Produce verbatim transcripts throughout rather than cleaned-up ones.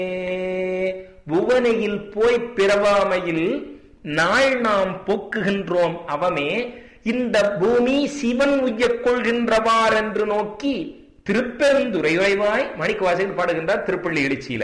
புவனையில் போய் பிறவாமையில் நாள் நாம் போக்குகின்றோம் அவமே இந்த பூமி சிவன் உய்யக் கொள்கின்றவார் என்று நோக்கி திருப்பெருந்துறைவாய் மாணிக்கவாசகர் பாடுகின்றார் திருப்பள்ளி எழுச்சியில.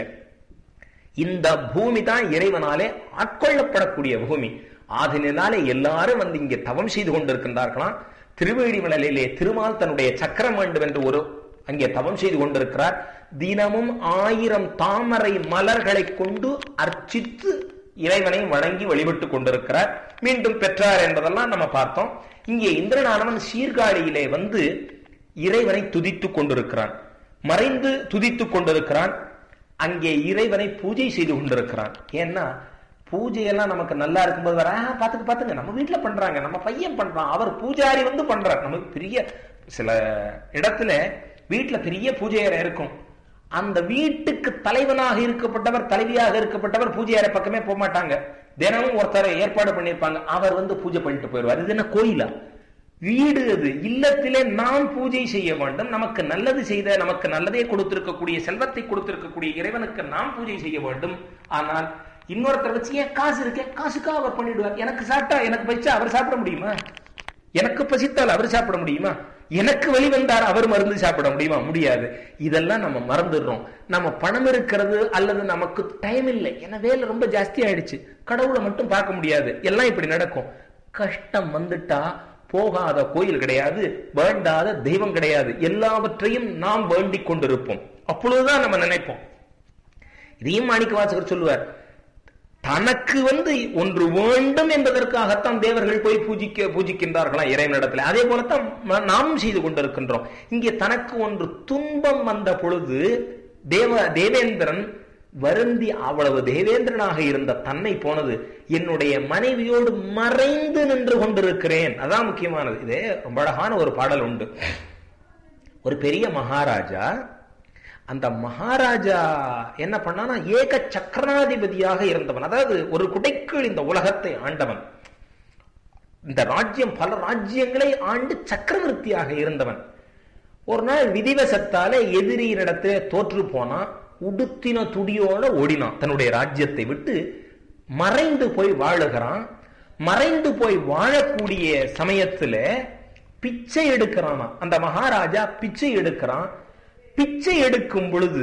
இந்த பூமி தான் இறைவனாலே ஆட்கொள்ளப்படக்கூடிய பூமி. ஆதினாலே எல்லாரும் வந்து இங்கே தவம் செய்து கொண்டிருக்கின்றார்களாம். திருவேழிமலையிலே திருமால் தன்னுடைய சக்கரம் வேண்டும் என்று ஒரு அங்கே தவம் செய்து கொண்டிருக்கிறார். தினமும் ஆயிரம் தாமரை மலர்களை கொண்டு அர்ச்சித்து இறைவனை வணங்கி வழிபட்டுக் கொண்டிருக்கிறார். மீண்டும் பெற்றார் என்பதெல்லாம் நம்ம பார்த்தோம். இங்கே இந்திரனானவன் சீர்காழியிலே வந்து இறைவனை துதித்துக் கொண்டிருக்கிறான், மறைந்து துதித்துக் கொண்டிருக்கிறான். அங்கே இறைவனை பூஜை செய்து கொண்டிருக்கிறான். ஏன்னா பூஜையெல்லாம் நமக்கு நல்லா இருக்கும்போது வர பாத்துக்கு பாத்துங்க நம்ம வீட்டுல பண்றாங்க, நம்ம பையன் பண்றான், அவர் பூஜாரி வந்து பண்றார். நமக்கு பெரிய சில இடத்துல வீட்டுல பெரிய பூஜை அறை இருக்கும். அந்த வீட்டுக்கு தலைவனாக இருக்கப்பட்டவர் தலைவியாக இருக்கப்பட்டவர் பூஜை அறை பக்கமே போக மாட்டாங்க. தினமும் ஒருத்தரை ஏற்பாடு பண்ணிருப்பாங்க, அவர் வந்து பூஜை பண்ணிட்டு போயிடுவார். இது என்ன கோயிலா? வீடு அது. இல்லத்திலே நாம் பூஜை செய்ய வேண்டும். நமக்கு நல்லது செய்த, நமக்கு நல்லதே கொடுத்திருக்கக்கூடிய, செல்வத்தை கொடுத்திருக்கக்கூடிய இறைவனுக்கு நாம் பூஜை செய்ய வேண்டும். ஆனால் இன்னொருத்தர் வச்சு ஏன் காசு இருக்கே, காசுக்கா அவர் பண்ணிடுவார். எனக்கு சாப்பிட்டா எனக்கு பசிச்சா அவர் சாப்பிட முடியுமா? எனக்கு பசித்தால் அவர் சாப்பிட முடியுமா? எனக்கு வழி வந்தார் அவர் மருந்து சாப்பிட முடியுமா? முடியாது. இதெல்லாம் நம்ம மறந்துடுறோம். நம்ம பணம் இருக்கிறது அல்லது நமக்கு டைம் இல்லை, ஏன்னா வேலை ரொம்ப ஜாஸ்தி ஆயிடுச்சு, கடவுளை மட்டும் பார்க்க முடியாது, எல்லாம் இப்படி நடக்கும். கஷ்டம் வந்துட்டா போகாத கோயில் கிடையாது, வேண்டாத தெய்வம் கிடையாது. எல்லாவற்றையும் நாம் வேண்டிக் கொண்டிருப்போம். அப்பொழுதுதான் நம்ம நினைப்போம். இதையும் மாணிக்கவாசகர் சொல்லுவார், தனக்கு வந்து ஒன்று வேண்டும் என்பதற்காகத்தான் தேவர்கள் போய் பூஜிக்க பூஜிக்கின்றார்களாம் இறைவனிடத்துல. அதே போலத்தான் நாமும் செய்து கொண்டிருக்கின்றோம். இங்கே தனக்கு ஒன்று துன்பம் வந்த பொழுது தேவ தேவேந்திரன் வருந்தி, அவ்வளவு தேவேந்திரனாக இருந்த தன்னை போனது, என்னுடைய மனைவியோடு மறைந்து நின்று கொண்டிருக்கிறேன். அதான் முக்கியமானது. இதே ரொம்ப அழகான ஒரு பாடல் உண்டு. ஒரு பெரிய மகாராஜா, அந்த மகாராஜா என்ன பண்ணானா, ஏக சக்கராதிபதியாக இருந்தவன். அதாவது ஒரு குடைக்குள் இந்த உலகத்தை ஆண்டவன். இந்த ராஜ்யம் பல ராஜ்யங்களை ஆண்டு சக்கரவர்த்தியாக இருந்தவன். ஒரு நாள் விதிவசத்தாலே எதிரியினிடத்திலே தோற்று போனா, உடுத்தின துடியோட ஓடினான். தன்னுடைய ராஜ்யத்தை விட்டு மறைந்து போய் வாழுகிறான். மறைந்து போய் வாழக்கூடிய சமயத்துல பிச்சை எடுக்கிறானா அந்த மகாராஜா. பிச்சை எடுக்கிறான். பிச்சை எடுக்கும் பொழுது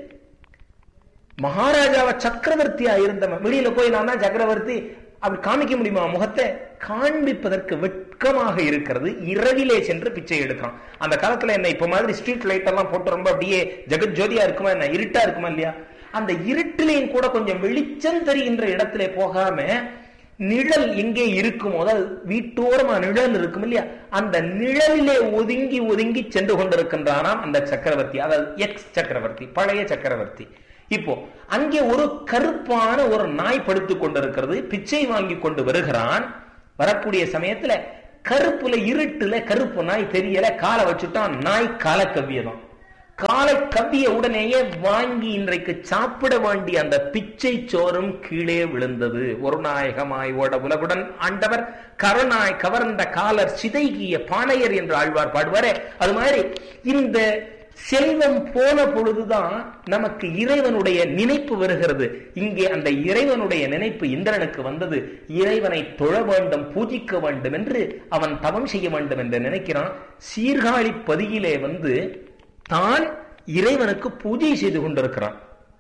மகாராஜாவை சக்கரவர்த்தியா இருந்தவன் வெளியில போய் நான் தான் சக்கரவர்த்தி அப்படி காமிக்க முடியுமா? முகத்தை காண்பிப்பதற்கு வெட்கமாக இருக்கிறது. இரவிலே சென்று பிச்சை எடுக்கிறான். அந்த காலத்துல என்ன இப்ப மாதிரி ஸ்ட்ரீட் லைட் எல்லாம் போட்டு ரொம்ப அப்படியே ஜெகத் ஜோதியா இருக்குமா, என்ன இருட்டா இருக்குமா இல்லையா? அந்த இருட்டிலையும் கூட கொஞ்சம் வெளிச்சம் தெரிகின்ற இடத்துல போகாம நிழல் எங்கே இருக்குமோ, அதாவது வீட்டோரமா நிழல் இருக்கும் இல்லையா, அந்த நிழலிலே ஒதுங்கி ஒதுங்கி சென்று கொண்டிருக்கின்றானாம் அந்த சக்கரவர்த்தி. அதாவது எக்ஸ் சக்கரவர்த்தி, பழைய சக்கரவர்த்தி. இப்போ அங்கே ஒரு கருப்பான ஒரு நாய் படுத்துக் கொண்டிருக்கிறது. பிச்சை வாங்கி கொண்டு வருகிறான். வரக்கூடிய சமயத்துல கருப்புல இருட்டுல கருப்பு நாய் தெரியல, காலை வச்சுட்டான். நாய் காலை கவ்வியதான். காலை கவ்விய உடனேயே வாங்கி இன்றைக்கு சாப்பிட வேண்டிய அந்த பிச்சை சோறும் கீழே விழுந்தது. ஒரு நாயகமாய் ஓட உலகுடன் ஆண்டவர் கருணாய் கவர்ந்த காலர் சிதைகிய பானையர் என்று ஆழ்வார் பாடுவாரே, அது மாதிரி இந்த செல்வம் போன பொழுதுதான் நமக்கு இறைவனுடைய நினைப்பு வருகிறது. இங்கே அந்த இறைவனுடைய நினைப்பு இந்திரனுக்கு வந்தது. இறைவனை தொழ வேண்டும், பூஜிக்க வேண்டும் என்று அவன் தவம் செய்ய வேண்டும் என்று நினைக்கிறான். சீர்காழி பதியிலே வந்து தான் இறைவனுக்கு பூஜை செய்து கொண்டிருக்கிறான்.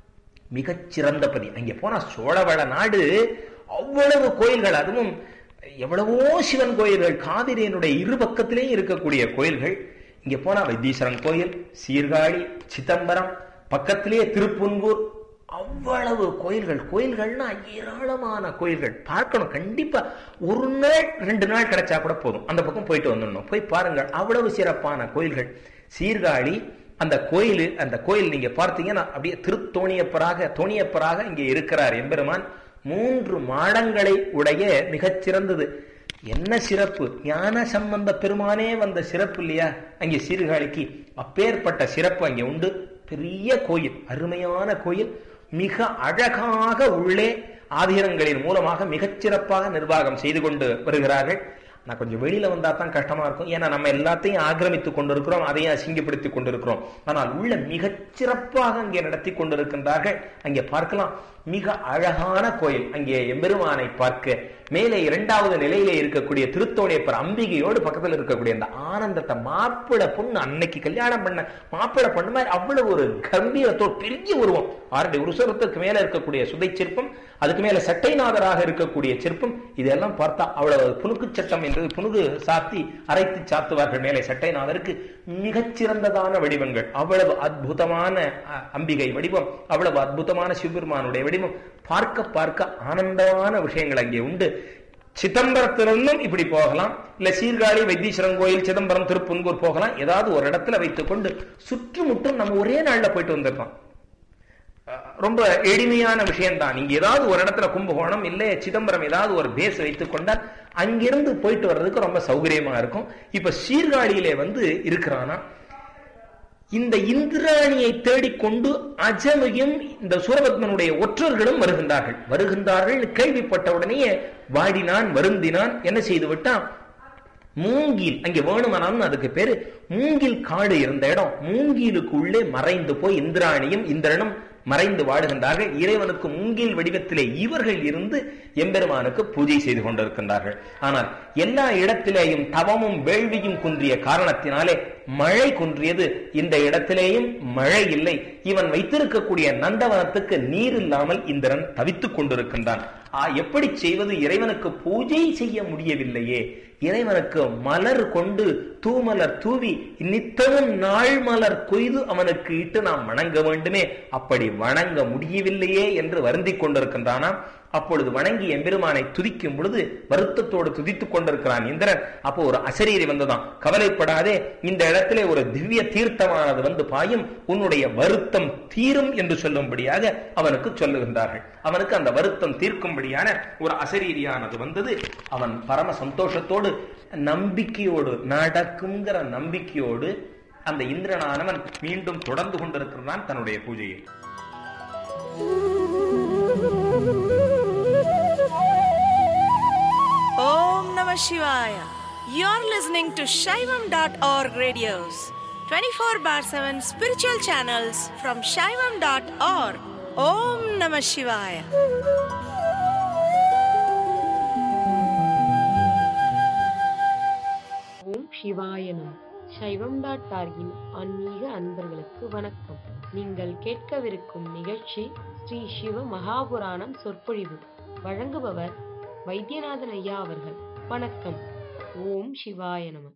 மிகச் சிறந்த பதி. அங்கே போனா சோழவள நாடு அவ்வளவு கோயில்கள், அதுவும் எவ்வளவோ சிவன் கோயில்கள், காவிரியினுடைய இரு பக்கத்திலேயும் இருக்கக்கூடிய கோயில்கள். இங்க போனா வைத்தீஸ்வரன் கோயில், சீர்காழி, சிதம்பரம், பக்கத்திலேயே திருப்புன்கூர், அவ்வளவு கோயில்கள். கோயில்கள்னா ஏராளமான கோயில்கள். பார்க்கணும் கண்டிப்பா. ஒரு நாள் ரெண்டு நாள் கிடைச்சா கூட போதும், அந்த பக்கம் போயிட்டு வந்துடணும். போய் பாருங்கள், அவ்வளவு சிறப்பான கோயில்கள். சீர்காழி அந்த கோயில், அந்த கோயில் நீங்க பார்த்தீங்கன்னா அப்படியே திருத்தோணியப்பராக தோணியப்பராக இங்கே இருக்கிறார் எம்பெருமான். மூன்று மாடங்களை உடைய மிகச் சிறந்தது. என்ன சிறப்பு! ஞான சம்பந்த பெருமானே வந்த சிறப்பு இல்லையா அங்கே சீர்காழிக்கு? அப்பேற்பட்ட சிறப்பு அங்கே உண்டு. பெரிய கோயில், அருமையான கோயில், மிக அழகாக உள்ளே ஆதிரங்களின் மூலமாக மிகச் சிறப்பாக நிர்வாகம் செய்து கொண்டு வருகிறார்கள். நான் கொஞ்சம் வெளியில வந்தா தான் கஷ்டமா இருக்கும். ஏன்னா நம்ம எல்லாத்தையும் ஆக்கிரமித்து கொண்டிருக்கிறோம், அதையும் அசிங்கப்படுத்தி கொண்டிருக்கிறோம். ஆனால் உள்ள மிகச் சிறப்பாக அங்கே நடத்தி கொண்டிருக்கின்றார்கள். அங்கே பார்க்கலாம், மிக அழகான கோயில். அங்கே எம்பெருமானை பார்க்க மேலே இரண்டாவது நிலையிலே இருக்கக்கூடிய திருத்தோணியப்பர் அம்பிகையோடு பக்கத்தில் இருக்கக்கூடிய அந்த ஆனந்தத்தை, மாப்பிள பொண்ணு அன்னைக்கு கல்யாணம் பண்ண மாப்பிள பொண்ணு மாதிரி அவ்வளவு ஒரு கம்பீரத்தோடு பெரிய உருவம், ஆறடி ஒரு சொரத்துக்கு மேல இருக்கக்கூடிய சுதை சிற்பம், அதுக்கு மேல சட்டைநாதராக இருக்கக்கூடிய சிற்பம், இதெல்லாம் பார்த்தா அவ்வளவு புனுக்கு சட்டம் என்று புனுகு சாத்தி அரைத்து சாத்துவார்கள் மேலே சட்டைநாதருக்கு. மிகச்சிறந்ததான வடிவங்கள், அவ்வளவு அற்புதமான அம்பிகை வடிவம், அவ்வளவு அற்புதமான சிவபெருமானுடைய வடிவம். பார்க்க பார்க்க ஆனந்தமான விஷயங்கள் அங்கே உண்டு. சிதம்பரத்திலிருந்தும் இப்படி போகலாம், இல்ல சீர்காழி வைத்தீஸ்வரன் கோயில், சிதம்பரம், திருப்பூர் போகலாம். ஏதாவது ஒரு இடத்துல வைத்துக் கொண்டு சுற்றுமுற்றும் நம்ம ஒரே நாள்ல போயிட்டு வந்திருக்கோம். ரொம்ப எளிமையான விஷயம் தான். நீங்க ஏதாவது ஒரு இடத்துல கும்பகோணம் இல்ல சிதம்பரம் ஏதாவது ஒரு பேஸ் வைத்துக் கொண்டால் அங்கிருந்து போயிட்டு வர்றதுக்கு ரொம்ப சௌகரியமா இருக்கும். இப்ப சீர்காழியிலே வந்து இருக்கிறானா, இந்த இந்திராணியை தேடிக்கொண்டு அஜமையும் இந்த சூரபத்மனுடைய ஒற்றர்களும் வருகின்றார்கள். வருகின்றார்கள் கேள்விப்பட்ட உடனே வாடினான், வருந்தினான். என்ன செய்து விட்டான், மூங்கில், அங்கே வேணுமனான்னு அதுக்கு பேரு மூங்கில் காடு இருந்த இடம், மூங்கிலுக்கு உள்ளே மறைந்து போய் இந்திராணியும் இந்திரனும் மறைந்து வாடுகின்றார்கள். இறைவனுக்கு மூங்கில் வடிவத்திலே இவர்கள் இருந்து எம்பெருமானுக்கு பூஜை செய்து கொண்டிருக்கின்றார்கள். ஆனால் எல்லா இடத்திலேயும் தவமும் வேள்வியும் குன்றிய காரணத்தினாலே மழை குன்றியது. இந்த இடத்திலேயும் மழை இல்லை. இவன் வைத்திருக்கக்கூடிய நந்தவனத்துக்கு நீர் இல்லாமல் இந்திரன் தவித்துக் கொண்டிருக்கின்றான். எப்படி செய்வது, இறைவனுக்கு பூஜை செய்ய முடியவில்லையே. இறைவனுக்கு மலர் கொண்டு தூமலர் தூவி நித்தமும் நாள் மலர் கொய்து அவனுக்கு இட்டு நாம் வணங்க வேண்டுமே, அப்படி வணங்க முடியவில்லையே என்று வருந்திக் கொண்டிருக்கின்றானா. அப்பொழுது வணங்கி எம்பெருமானை துதிக்கும் பொழுது வருத்தத்தோடு துதித்துக் கொண்டிருக்கிறான் இந்திரன். அப்போ ஒரு அசரீரி வந்ததான், கவலைப்படாதே, இந்த இடத்திலே ஒரு திவ்ய தீர்த்தமானது வந்து பாயும், உன்னுடைய வருத்தம் தீரும் என்று சொல்லும்படியாக அவனுக்கு சொல்லுகின்றார்கள். அவனுக்கு அந்த வருத்தம் தீர்க்கும்படியான ஒரு அசரீரியானது வந்தது. அவன் பரம சந்தோஷத்தோடு நம்பிக்கையோடு நடக்குங்கிற நம்பிக்கையோடு அந்த இந்திரனானவன் மீண்டும் தொடர்ந்து கொண்டிருக்கிறான் தன்னுடைய பூஜையை. Om Namah Shivaya. You're listening to Shaivam dot org radios, twenty-four bar seven spiritual channels from Shaivam dot org. Om Namah Shivaya. ஓம் சிவாயனம். சைவம் டாட் ஆர்கின் ஆன்மீக அன்பர்களுக்கு வணக்கம். நீங்கள் கேட்கவிருக்கும் நிகழ்ச்சி ஸ்ரீ சிவ மகாபுராணம் சொற்பொழிவு. வழங்குபவர் வைத்தியநாதன் ஐயா அவர்கள். வணக்கம். ஓம் சிவாய நம.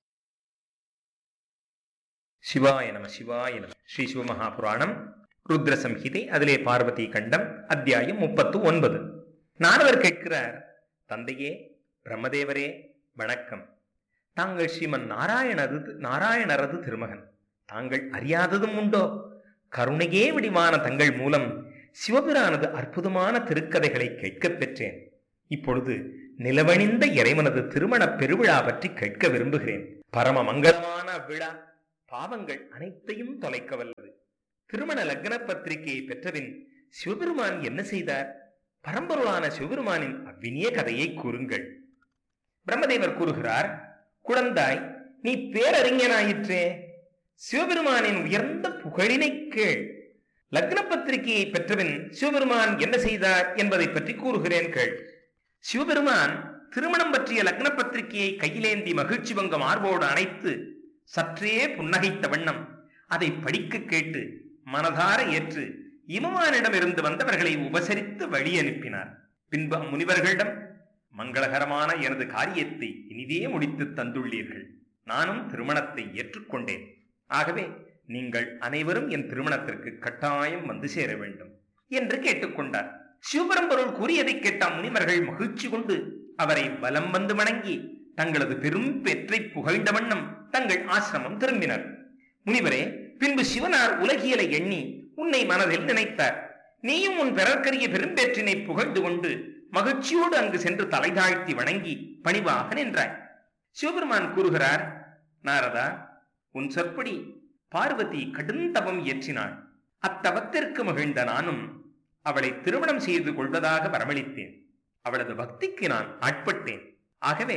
சிவாய நம. சிவாய நம. ஸ்ரீ சிவ மகாபுராணம் ருத்ர சம்ஹிதை, அதிலே பார்வதி கண்டம், அத்தியாயம் முப்பத்து ஒன்பது. நாரதர் கேட்கிறார், தந்தையே பிரம்மதேவரே வணக்கம். தாங்கள் ஸ்ரீமன் நாராயணரது நாராயணரது திருமகன். தாங்கள் அறியாததும் உண்டோ? கருணையே விடிவான தங்கள் மூலம் சிவபிரானது அற்புதமான திருக்கதைகளை கேட்கப் பெற்றேன். இப்பொழுது நிலவணிந்த இறைவனது திருமண பெருவிழா பற்றி கேட்க விரும்புகிறேன். பரம மங்களமான விழா பாவங்கள் அனைத்தையும் தொலைக்க வல்லது. திருமண லக்ன பத்திரிகையை பெற்றபின் சிவபெருமான் என்ன செய்தார்? பரம்பொருளான சிவபெருமானின் அவ்வினிய கதையை கூறுங்கள். பிரம்மதேவர் கூறுகிறார், குழந்தாய், நீ பேரறிஞனாயிற்றே, சிவபெருமானின் உயர்ந்த புகழினை கேள். லக்ன பத்திரிகையை பெற்றபின் சிவபெருமான் என்ன செய்தார் என்பதை பற்றி கூறுகிறேன் கேள். சிவபெருமான் திருமணம் பற்றிய லக்ன பத்திரிகையை கையிலேந்தி மகிழ்ச்சி பங்க மார்போடு அணைத்து சற்றே புன்னகைத்த வண்ணம் அதை படிக்க கேட்டு மனதார ஏற்று இமவானிடம் இருந்து வந்தவர்களை உபசரித்து வழி அனுப்பினார். பின்பு முனிவர்களிடம், மங்களகரமான எனது காரியத்தை இனிதே முடித்து தந்துள்ளீர்கள். நானும் திருமணத்தை ஏற்றுக்கொண்டேன். ஆகவே நீங்கள் அனைவரும் என் திருமணத்திற்கு கட்டாயம் வந்து சேர வேண்டும் என்று கேட்டுக்கொண்டார். சிவபரம்பொருள் கூறியதை கேட்ட முனிவர்கள் மகிழ்ச்சி கொண்டு அவரை வலம் வந்து வணங்கி தங்களது பெரும் பெற்றை புகழ்ந்த வண்ணம் தங்கள் ஆசிரமம் திரும்பினர். முனிவரே, பின்பு சிவனார் உலகியலை எண்ணி உன்னை மனதில் நினைத்தார். நீயும் உன் பெறற்கரிய பெரும்பேற்றினை புகழ்ந்து கொண்டு மகிழ்ச்சியோடு அங்கு சென்று தலை தாழ்த்தி வணங்கி பணிவாக நின்றாய். சிவபெருமான் கூறுகிறார், நாரதா, உன் சொற்படி பார்வதி கடுந்தவம் இயற்றினாள். அத்தவத்திற்கு மகிழ்ந்த நானும் அவளை திருமணம் செய்து கொள்வதாக வரமளித்தேன். அவளது பக்திக்கு நான் ஆட்பட்டேன். ஆகவே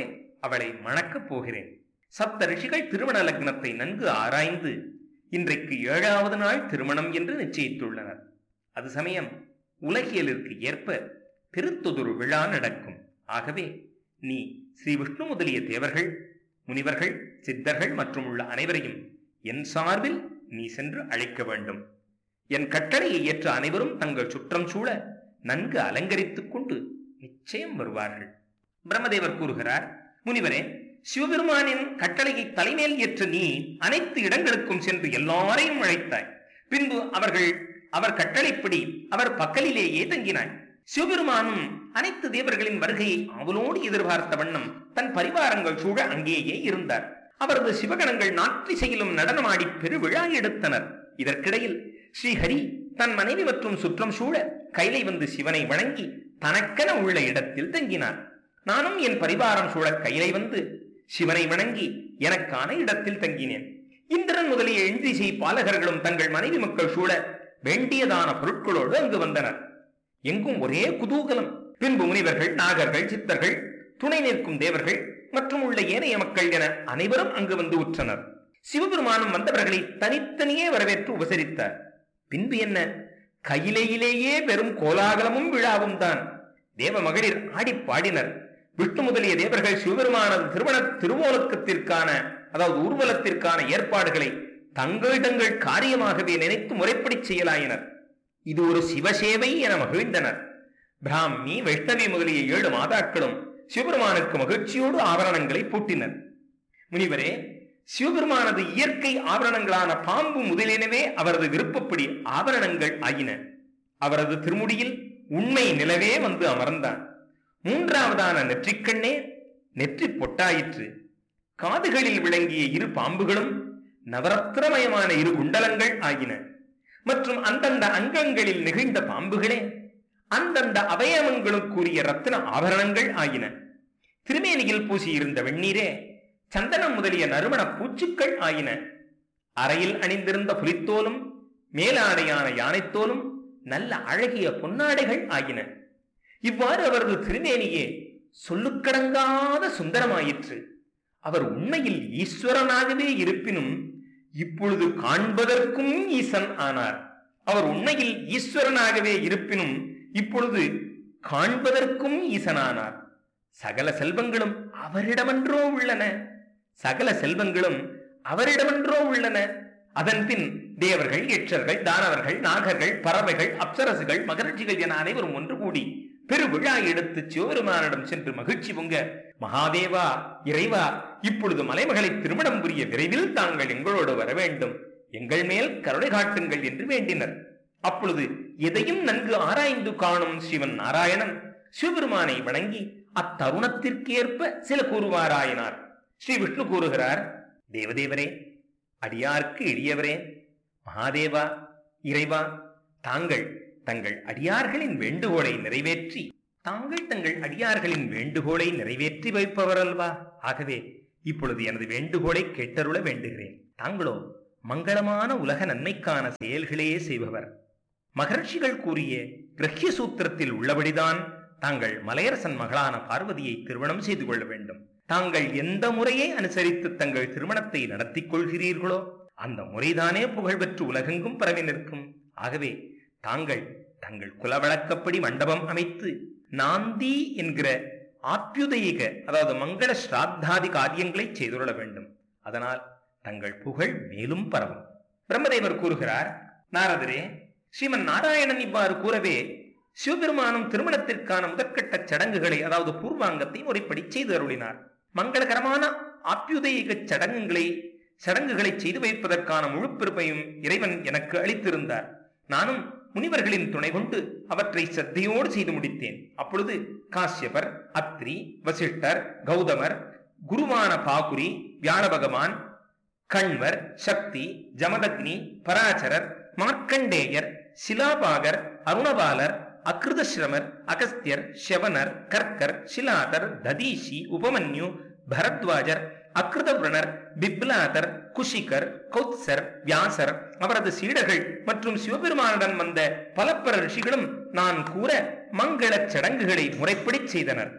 அவளை மணக்கப் போகிறேன். சப்த ரிஷிகள் திருமண லக்னத்தை நன்கு ஆராய்ந்து இன்றைக்கு ஏழாவது நாள் திருமணம் என்று நிச்சயித்துள்ளனர். அது சமயம் உலகியலிற்கு ஏற்ப பெருத்தொதொரு விழா நடக்கும். ஆகவே நீ ஸ்ரீ விஷ்ணு முதலிய தேவர்கள், முனிவர்கள், சித்தர்கள் மற்றும் உள்ள அனைவரையும் என் சார்பில் நீ சென்று அழைக்க வேண்டும். என் கட்டளையை ஏற்ற அனைவரும் தங்கள் சுற்றம் சூழ நன்கு அலங்கரித்துக் கொண்டு நிச்சயம் வருவார்கள். பிரம்மதேவர் கூறுகிறார், முனிவரே, சிவபெருமானின் கட்டளையை தலைமையில் ஏற்ற நீ அனைத்து இடங்களுக்கும் சென்று எல்லாரையும் அழைத்தாய். பின்பு அவர்கள் அவர் கட்டளைப்படி அவர் பக்கலிலேயே தங்கினாய். சிவபெருமானும் அனைத்து தேவர்களின் வருகையை அவளோடு எதிர்பார்த்த வண்ணம் தன் பரிவாரங்கள் சூழ அங்கேயே இருந்தார். அவரது சிவகணங்கள் நாற்றிசையிலும் நடனமாடி பெருவிழா எடுத்தனர். இதற்கிடையில் ஸ்ரீஹரி தன் மனைவி மற்றும் சுற்றம் சூழ கைலை வந்து சிவனை வணங்கி தனக்கென உள்ள இடத்தில் தங்கினார். நானும் என் பரிவாரம் சூழ கைலை வந்து சிவனை வணங்கி எனக்கான இடத்தில் தங்கினேன். இந்திரன் முதலிய எந்திசை பாலகர்களும் தங்கள் மனைவி மக்கள் சூழ வேண்டியதான பொருட்களோடு அங்கு வந்தனர். எங்கும் ஒரே குதூகலம். பின்பு முனிவர்கள், நாகர்கள், சித்தர்கள், துணை நிற்கும் தேவர்கள் மற்றும் உள்ள ஏனைய மக்கள் என அனைவரும் அங்கு வந்து உற்றனர். சிவபெருமானும் வந்தவர்களை தனித்தனியே வரவேற்று உபசரித்தார். பின்பு என்ன, கையிலேயிலேயே பெரும் கோலாகலமும் விழாவும் தான். தேவ மகளிர் ஆடி பாடினர். விஷ்ணு முதலிய தேவர்கள் சிவபெருமானது திருமண திருவோலக்கத்திற்கான அதாவது ஊர்வலத்திற்கான ஏற்பாடுகளை தங்கள் தங்கள் காரியமாகவே நினைத்து முறைப்படி செய்யலாயினர். இது ஒரு சிவசேவை என மகிழ்ந்தனர். பிராமி, வைஷ்ணவி முதலிய ஏழு மாதாக்களும் சிவபெருமானுக்கு மகிழ்ச்சியோடு ஆபரணங்களை பூட்டினர். முனிவரே, சிவபெருமானது இயற்கை ஆபரணங்களான பாம்பு முதலியனவே அவரது விருப்பப்படி ஆபரணங்கள் ஆயின. அவரது திருமுடியில் உண்மை நிலவே வந்து அமர்ந்தான். மூன்றாவதான நெற்றிக்கண்ணே நெற்றி பொட்டாயிற்று. காதுகளில் விளங்கிய இரு பாம்புகளும் நவரத்னமயமான இரு குண்டலங்கள் ஆகின. மற்றும் அந்தந்த அங்கங்களில் நெகிழ்ந்த பாம்புகளே அந்தந்த அவயவங்களுக்குரிய ரத்தின ஆபரணங்கள் ஆயின. திருமேனியில் பூசியிருந்த வெந்நீரே சந்தனம் முதலிய நறுமண பூச்சுக்கள் ஆயின. அறையில் அணிந்திருந்த புலித்தோலும் மேலாடையான யானைத்தோலும் நல்ல அழகிய பொன்னாடைகள் ஆகின. இவ்வாறு அவரது திருமேனியே சொல்லுக்கடங்காத சுந்தரமாயிற்று. அவர் உண்மையில் ஈஸ்வரனாகவே இருப்பினும் இப்பொழுது காண்பதற்கும் ஈசன் ஆனார். அவர் உண்மையில் ஈஸ்வரனாகவே இருப்பினும் இப்பொழுது காண்பதற்கும் ஈசனானார். சகல செல்வங்களும் அவரிடமன்றோ உள்ளன சகல செல்வங்களும் அவரிடமன்றோ உள்ளன அதன் பின் தேவர்கள், யட்சர்கள், தானவர்கள், நாகர்கள், பறவைகள், அப்சரசுகள், மகரிஷிகள் என அனைவரும் ஒன்று கூடி பெருவிழா எடுத்து சிவபெருமானிடம் சென்று மகிழ்ச்சி பொங்க, மகாதேவா, இறைவா, இப்பொழுது மலைமகளை திருமணம் புரிய விரைவில் தாங்கள் எங்களோடு வர வேண்டும், எங்கள் மேல் கருணை காட்டுங்கள் என்று வேண்டினர். அப்பொழுது எதையும் நன்கு ஆராய்ந்து காணும் சிவன் நாராயணன் சிவபெருமானை வணங்கி அத்தருணத்திற்கேற்ப சில கூறுவாராயினார். ஸ்ரீ விஷ்ணு கூறுகிறார், தேவதேவரே, அடியார்க்கு எளியவரே, மகாதேவா, இறைவா, தாங்கள் தங்கள் அடியார்களின் வேண்டுகோளை நிறைவேற்றி தாங்கள் தங்கள் அடியார்களின் வேண்டுகோளை நிறைவேற்றி வைப்பவர் அல்வா. ஆகவே இப்பொழுது எனது வேண்டுகோளை கேட்டருள வேண்டுகிறேன். தாங்களோ மங்களமான உலக நன்மைக்கான செயல்களே செய்பவர். மகர்ஷிகள் கூறிய கிரஹ்ய சூத்திரத்தில் உள்ளபடிதான் தாங்கள் மலையரசன் மகளான பார்வதியை திருமணம் செய்து கொள்ள வேண்டும். தாங்கள் எந்த முறையை அனுசரித்து தங்கள் திருமணத்தை நடத்தி கொள்கிறீர்களோ அந்த முறைதானே புகழ்பெற்று உலகெங்கும் பரவி நிற்கும். ஆகவே தாங்கள் தங்கள் குலவழக்கப்படி மண்டபம் அமைத்து நாந்தி என்கிற ஆப்யுதயிக அதாவது மங்கள ஸ்ராத்தாதி காரியங்களை செய்துள்ள வேண்டும். அதனால் தங்கள் புகழ் மேலும் பரவும். பிரம்மதேவர் கூறுகிறார், நாரதரே, ஸ்ரீமன் நாராயணன் இவ்வாறு கூறவே சிவபெருமானும் திருமணத்திற்கான முதற்கட்ட சடங்குகளை அதாவது பூர்வாங்கத்தை முறைப்படி செய்து அருளினார். மங்களகரமான ஆப்யுதயிக சடங்குகளை சடங்குகளை செய்து வைப்பதற்கான முழு பெருமையும் இறைவன் எனக்கு அளித்திருந்தார். நானும் முனிவர்களின் துணை கொண்டு அவற்றை சத்தையோடு செய்து முடித்தேன். அப்பொழுது காசியபர், அத்ரி, வசிஷ்டர், கௌதமர், குருவான பாகுரி, வியாழ பகவான், கண்வர், சக்தி, ஜமதக்னி, பராசரர், மார்க்கண்டேயர், சிலாபாகர், அருணபாலர், அக்ருதஸ்ரமர், அகஸ்தியர், செவனர், கர்க்கர், சிலாதர், ததீஷி, உபமன்யு, பரத்வாஜர், அக்ருதவ்ரணர், பிப்லாதர், குஷிகர், கௌத்சர், வியாசர், அவரது சீடர்கள் மற்றும் சிவபெருமானுடன் வந்த பல பல ரிஷிகளும் நான் கூற மங்கள சடங்குகளை முறைப்படி செய்தனர்.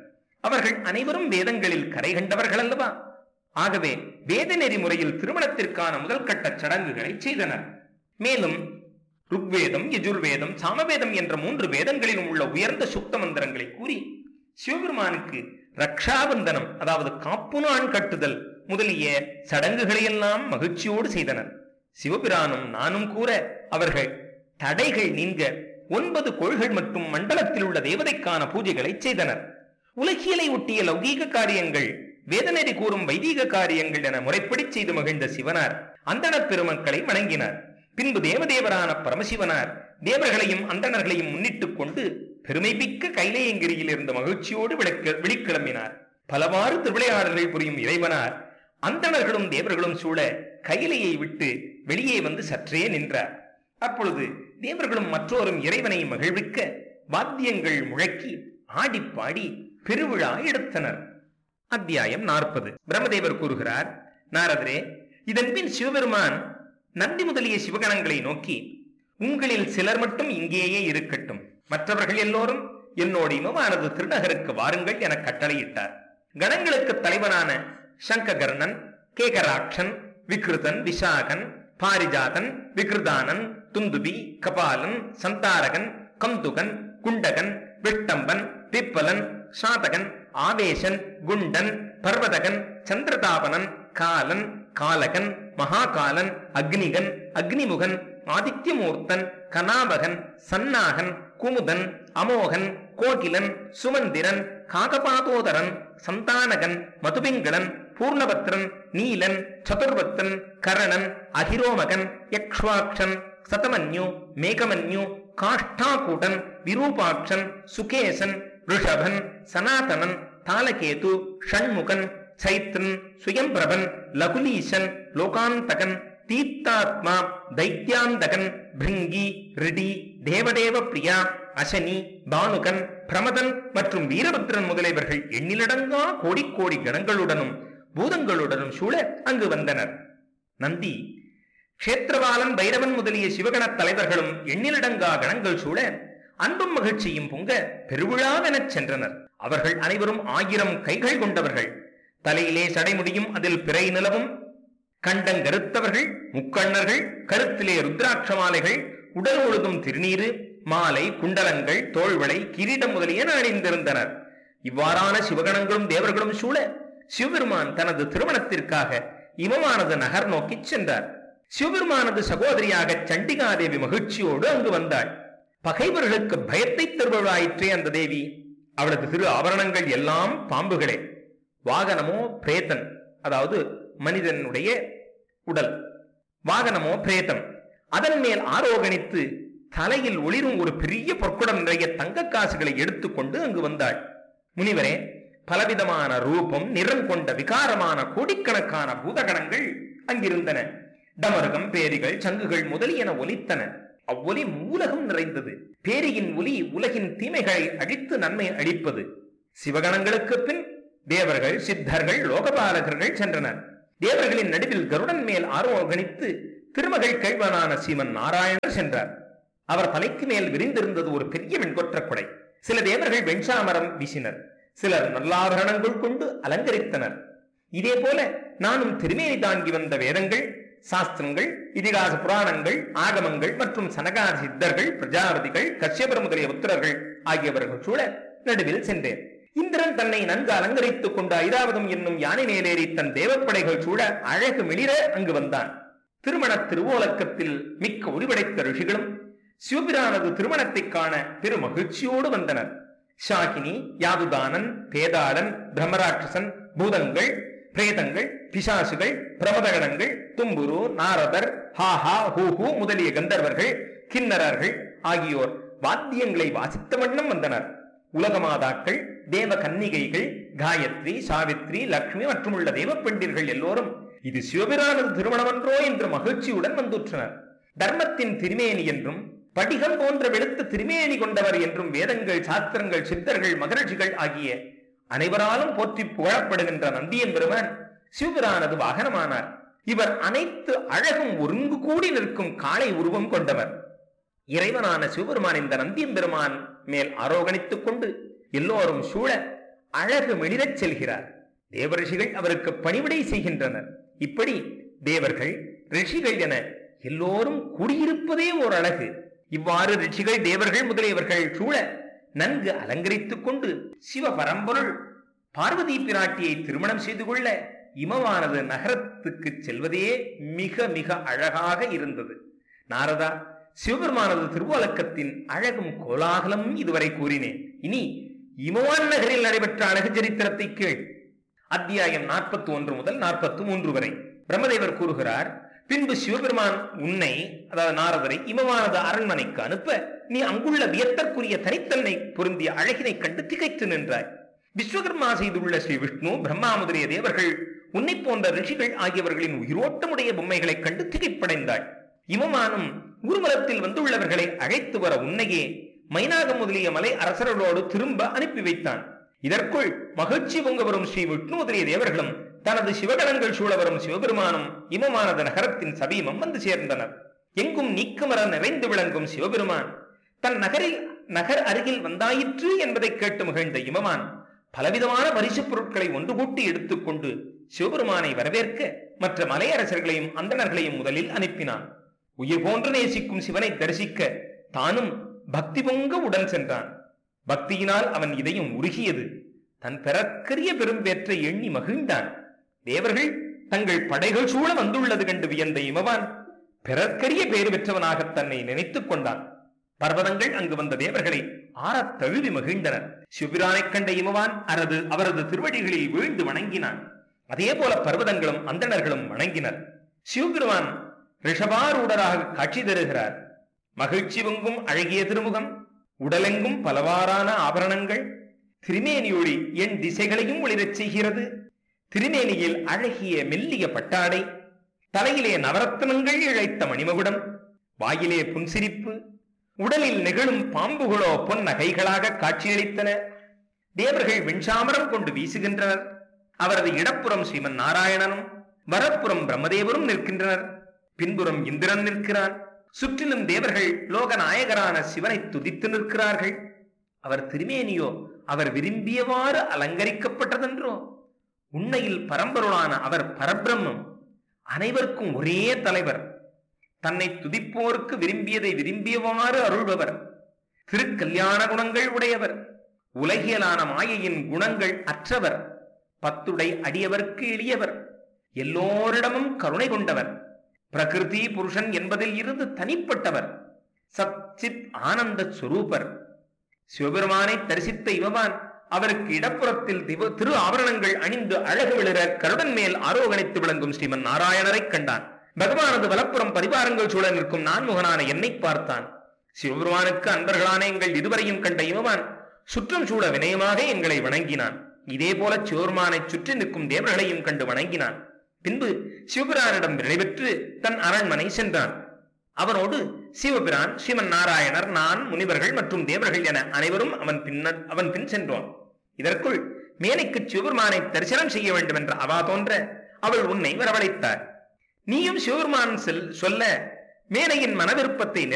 அவர்கள் அனைவரும் வேதங்களில் கரை கண்டவர்கள் அல்லவா? ஆகவே வேத நெறி முறையில் திருமணத்திற்கான முதல் கட்ட சடங்குகளை செய்தனர். மேலும் ருக்வேதம், யஜுர்வேதம், சாமவேதம் என்ற மூன்று வேதங்களிலும் உள்ள உயர்ந்த சுக்த மந்திரங்களை கூறி சிவபெருமானுக்கு ரக்ஷாபந்தனம், அதாவது காப்பு நான் கட்டுதல் முதலிய சடங்குகளையெல்லாம் மகிழ்ச்சியோடு செய்தனர். சிவபிரானும் நானும் கூற அவர்கள் தடைகள் நீங்க ஒன்பது கோள்கள் மற்றும் மண்டலத்தில் உள்ள தேவதைக்கான பூஜைகளை செய்தனர். உலகியலை ஒட்டிய லௌகீக காரியங்கள், வேதநெறி கூறும் வைதீக காரியங்கள் என முறைப்படி செய்து மகிழ்ந்த சிவனார் அந்தண பெருமக்களை வணங்கினார். பின்பு தேவதேவரான பரமசிவனார் தேவர்களையும் அந்தணர்களையும் முன்னிட்டுக் கொண்டு பெருமைமிக்க கைலையங்கிரியில் இருந்த மகிழ்ச்சியோடு விளக்க வெளிக்கிளம்பினார். பலவாறு திருவிளையாடல்கள் புரியும் இறைவனார் அந்தணர்களும் தேவர்களும் சூழ கைலையை விட்டு வெளியே வந்து சற்றே நின்றார். அப்பொழுது தேவர்களும் மற்றோரும் இறைவனை மகிழ்விக்க வாத்தியங்கள் முழக்கி ஆடிப்பாடி பெருவிழா எடுத்தனர். அத்தியாயம் நாற்பது. பிரம்மதேவர் கூறுகிறார், நாரதரே, இதன் பின் சிவபெருமான் நந்தி முதலிய சிவகணங்களை நோக்கி, உங்களில் சிலர் மட்டும் இங்கேயே இருக்கட்டும், மற்றவர்கள் எல்லோரும் என்னோடு இமமானது திருநகருக்கு வாருங்கள் என கட்டளையிட்டார். கணங்களுக்கு தலைவனான சங்ககர்ணன், கேகராட்சன், விக்ருதன், விசாகன், பாரிஜாதன், விக்ருதானன், துந்துபி, கபாலன், சந்தாரகன், கந்துகன், குண்டகன், விட்டம்பன், பிப்பலன், சாதகன், ஆவேசன், குண்டன், பர்வதகன், சந்திரதாபனன், காலன், காலகன், மகாகாலன், அக்னிகன், அக்னிமுகன், ஆதித்யமூர்த்தன், கனாபகன், சன்னாகன், குமுதன், அமோகன், கோகிலன், சுமந்திரன், காகபாதோதரன், சந்தானகன், மதுபிங்களன், பூர்ணபத்ரன், நீலன், சதுர்வத்தன், கரணன், அகிரோமகன், யக்ஷ்வாக்ஷன், சதமன்யு, மேகமன்யு, காஷ்டாகூடன், விரூபாட்சன், சுகேசன், ரிஷபன், சனாதனன், தாலகேது, ஷண்முகன், சைத்ரன், சுயம்பிரபன், லகுலீசன், லோகாந்தகன், தீர்த்தாத்மா, தைத்யாந்தகன், பிருங்கி, ரிடி, தேவதேவ பிரியா, அசனி, பானுகன், பிரமதன் மற்றும் வீரபத்ரன் முதலியவர்கள் எண்ணிலடங்கா கோடிக்கோடி கணங்களுடனும் பூதங்களுடனும் சூழ அங்கு வந்தனர். நந்தி, கஷேத்திரவாலன், பைரவன் முதலிய சிவகண தலைவர்களும் எண்ணிலடங்கா கணங்கள் சூழ அன்பும் மகிழ்ச்சியும் பொங்க பெருவிழாவெனச் சென்றனர். அவர்கள் அனைவரும் ஆயிரம் கைகள் கொண்டவர்கள், தலையிலே சடைமுடியும் அதில் பிறை நிலவும், கண்டங்கருத்தவர்கள், முக்கண்ணர்கள், கருத்திலே ருத்ராட்ச மாலைகள், உடல் முழுதும் திருநீரு, மாலை, குண்டலங்கள், தோள்வளை, கிரீடம் முதலியன அணிந்திருந்தனர். இவ்வாறான சிவகணங்களும் தேவர்களும் சூழ சிவபெருமான் தனது திருமணத்திற்காக இமமானது நகர் நோக்கி சென்றார். சிவபெருமானது சகோதரியாக சண்டிகாதேவி மகிழ்ச்சியோடு அங்கு வந்தாள். பகைவர்களுக்கு பயத்தை தருபவளாயிற்றே அந்த தேவி. அவளது திரு ஆபரணங்கள் எல்லாம் பாம்புகளே. வாகனமோ பிரேதன், அதாவது மனிதனுடைய உடல், வாகனமோ பிரேதம். அதன் மேல் ஆரோகணித்து தலையில் ஒளிரும் ஒரு பெரிய பொற்குடம் நிறைய தங்க காசுகளை எடுத்துக்கொண்டு அங்கு வந்தாள். முனிவரே, பலவிதமான ரூபம், நிறம் கொண்ட விகாரமான கோடிக்கணக்கான பூதகணங்கள் அங்கிருந்தன. டமருகம், பேரிகள், சங்குகள் முதலியன ஒலித்தன. அவ்வொலி மூலகம் நிறைந்தது. பேரியின் ஒலி உலகின் தீமைகளை அழித்து நன்மை அளிப்பது. சிவகணங்களுக்கு பின் தேவர்கள், சித்தர்கள், லோகபாலகர்கள் சென்றனர். தேவர்களின் நடுவில் கருடன் மேல் ஆரோகணித்து திருமகள் கேள்வனான சீமன் நாராயணர் சென்றார். அவர் தலைக்கு மேல் விரிந்திருந்தது ஒரு பெரிய வெண்கொற்ற கொடை. சில தேவர்கள் வெண்சாமரம் வீசினர், சிலர் நல்லாபரணங்கள் கொண்டு அலங்கரித்தனர். இதே போல நானும் திருமேனி தாங்கி வந்த வேதங்கள், சாஸ்திரங்கள், இதிகாச புராணங்கள், ஆகமங்கள் மற்றும் சனகாத சித்தர்கள், பிரஜாபதிகள், கஷ்யபர் முதலிய உத்தரர்கள் ஆகியவர்கள் சூழ நடுவில் சென்றேன். இந்திரன் தன்னை நன்கு அலங்கரித்துக் கொண்ட ஐராவதம் என்னும் யானை மேலேறி தன் தேவப்படைகள் சூழ அழகு மிளிர அங்கு வந்தான். திருமண திருவோலக்கத்தில் மிக்க ஒளிவடைத்த ரிஷிகளும் சிவபிரானது திருமணத்தை காண பெரு மகிழ்ச்சியோடு வந்தனர். ஷாகினி, யாதுதானன், பேதாளன், பிரம்மராட்சசன், பூதங்கள், பிரேதங்கள், பிசாசுகள், பிரமதகணங்கள், தும்புரு, நாரதர், ஹாஹா, ஹூஹூ முதலிய கந்தர்வர்கள், கிண்ணறர்கள் ஆகியோர் வாத்தியங்களை வாசித்த வண்ணம் வந்தனர். உலகமாதாக்கள், தேவ கன்னிகைகள், காயத்ரி, சாவித்ரி, லக்ஷ்மி மற்றும் உள்ள தேவ பெண்டிர்கள் எல்லோரும் இது சிவபிரானது திருமணமன்றோ என்று மகிழ்ச்சியுடன் வந்துற்றனர். தர்மத்தின் திருமேனி என்றும் படிகம் போன்ற வெளுத்த திருமேனி கொண்டவர் என்றும் வேதங்கள், சாஸ்திரங்கள், சித்தர்கள், மகரிஷிகள் ஆகிய அனைவராலும் போற்றி புகழப்படுகின்ற நந்தியன் பெருமான் சிவபிரானது வாகனமானார். இவர் அனைத்து அழகும் ஒருங்கு கூடி நிற்கும் காளை உருவம் கொண்டவர். இறைவனான சிவபெருமான் இந்த நந்தியம் பெருமான் மேல் ஆரோகணித்துக் கொண்டு எல்லோரும் சூழ அழகு மெளிரச் செல்கிறார். தேவரிஷிகள் அவருக்கு பணிவிடை செய்கின்றனர். இப்படி தேவர்கள் ரிஷிகள் என எல்லோரும் கூடியிருப்பதே ஓர் அழகு. இவ்வாறு ரிஷிகள் தேவர்கள் முதலியவர்கள் சூழ நன்கு அலங்கரித்துக் கொண்டு சிவ பரம்பொருள் பார்வதி பிராட்டியை திருமணம் செய்து கொள்ள இமவானது நகரத்துக்கு செல்வதே மிக மிக அழகாக இருந்தது. நாரதா, சிவபெருமானது திருவாலக்கத்தின் அழகும் கோலாகலமும் இதுவரை கூறினேன். இனி இமவான் நகரில் நடைபெற்ற அழகு சரித்திரத்தை கேள். அத்தியாயம் நாற்பத்தி ஒன்று முதல் நாற்பத்தி மூன்று வரை. பிரம்மதேவர் கூறுகிறார், பின்பு சிவபெருமான் உன்னை, அதாவது நாரதரை, இமவானது அரண்மனைக்கு அனுப்ப நீ அங்குள்ள வியத்தற்குரிய தனித்தன்மை பொருந்திய அழகினை கண்டு திகைத்து நின்றாய். விஸ்வகர்மா செய்துள்ள ஸ்ரீ விஷ்ணு, பிரம்மா முதலிய தேவர்கள், உன்னை போன்ற ரிஷிகள் ஆகியவர்களின் உயிரோட்டமுடைய பொம்மைகளை கண்டு திகைப்படைந்தாள். இமமானும் ஊர்வலத்தில் வந்துள்ளவர்களை அழைத்து வர உன்னையே மைனாகம் முதலிய மலை அரசர்களோடு திரும்ப அனுப்பி வைத்தான். இதற்குள் மகிழ்ச்சி பொங்க வரும் ஸ்ரீ விஷ்ணு முதலிய தேவர்களும் தனது சிவகணங்கள் சூழ வரும் சிவபெருமானும் இமமானது நகரத்தின் சபீமம் வந்து சேர்ந்தனர். எங்கும் நீக்குமர நிறைந்து விளங்கும் சிவபெருமான் தன் நகரில் நகர் அருகில் வந்தாயிற்று என்பதை கேட்டு மகிழ்ந்த இமமான் பலவிதமான பரிசுப் பொருட்களை ஒன்று கூட்டி எடுத்துக்கொண்டு சிவபெருமானை வரவேற்க மற்ற மலையரசர்களையும் அந்தணர்களையும் முதலில் அனுப்பினான். உயிர் போன்று நேசிக்கும் சிவனை தரிசிக்க தானும் பக்தி பொங்க உடன் சென்றான். பக்தியினால் அவன் இதயம் உருகியது. தன் பெறற்கரிய பெரும்பேற்றை எண்ணி மகிழ்ந்தான். தேவர்கள் தங்கள் படைகள் சூழ வந்துள்ளது கண்டு வியந்த இமவான் பிறற்கரிய பேறு பெற்றவனாக தன்னை நினைத்துக் கொண்டான். பர்வதங்கள் அங்கு வந்த தேவர்களை ஆறத் தழுவி மகிழ்ந்தனர். சிவபிரானைக் கண்ட இமவான் அரது அவரது திருவடிகளில் வீழ்ந்து வணங்கினான். அதே போல பர்வதங்களும் அந்தணர்களும் வணங்கினர். சிவபெருமான் ரிஷபாரூடராக காட்சி தருகிறார். மகிழ்ச்சி பொங்கும் அழகிய திருமுகம், உடலெங்கும் பலவாறான ஆபரணங்கள், திருமேனியொளி என் திசைகளையும் ஒளிரச் செய்கிறது. திருமேனியில் அழகிய மெல்லிய பட்டாடை, தலையிலே நவரத்னங்கள் இழைத்த மணிமகுடம், வாயிலே புன்சிரிப்பு, உடலில் நெகிழும் பாம்புகளோ பொன் நகைகளாக காட்சியளித்தன. தேவர்கள் வெண்சாமரம் கொண்டு வீசுகின்றனர். அவரது இடப்புறம் ஸ்ரீமன் நாராயணனும் வரப்புறம் பிரம்மதேவரும் நிற்கின்றனர். பின்புறம் இந்திரன் நிற்கிறான். சுற்றிலும் தேவர்கள் லோகநாயகரான சிவனை துதித்து நிற்கிறார்கள். அவர் திருமேனியோ அவர் விரும்பியவாறு அலங்கரிக்கப்பட்டதென்றோ. உண்மையில் பரம்பொருளான அவர் பரபிரம்மம், அனைவருக்கும் ஒரே தலைவர், தன்னை துதிப்போருக்கு விரும்பியதை விரும்பியவாறு அருள்பவர், திருக்கல்யாண குணங்கள் உடையவர், உலகியலான மாயையின் குணங்கள் அற்றவர், பத்துடை அடியவர்க்கு எளியவர், எல்லோரிடமும் கருணை கொண்டவர், பிரகிருதி புருஷன் என்பதில் இருந்து தனிப்பட்டவர், சச்சித் ஆனந்த ஸ்வரூபர். சிவபெருமானை தரிசித்த இவமான் அவருக்கு இடப்புறத்தில் திரு ஆபரணங்கள் அணிந்து அழகு விளிர கருடன் மேல் ஆரோகணித்து விளங்கும் ஸ்ரீமன் நாராயணரை கண்டான். பகவானது வலப்புறம் பரிவாரங்கள் சூழ நிற்கும் நான்முகனான என்னை பார்த்தான். சிவபெருமானுக்கு அன்பர்களான எங்கள் இருவரையும் கண்ட இவமான் சுற்றம் சூழ வினயமாக எங்களை வணங்கினான். இதே போல சிவபெருமானை சுற்றி நிற்கும் தேவர்களையும் கண்டு வணங்கினான். பின்பு சிவபிரானிடம் விடைபெற்று தன் அரண்மனை சென்றான். அவனோடு சிவபிரான், ஸ்ரீமன் நாராயணர், நான், முனிவர்கள் மற்றும் தேவர்கள் என அனைவரும் அவன் பின்ன அவன் பின் சென்றோம். இதற்குள் மேனைக்கு சிவபெருமானை தரிசனம் செய்ய வேண்டும் என்ற அவா தோன்ற அவள் உன்னை வரவழைத்தார். நீயும் சிவபெருமான் செல் சொல்ல மேனையின் மனவிருப்பத்தை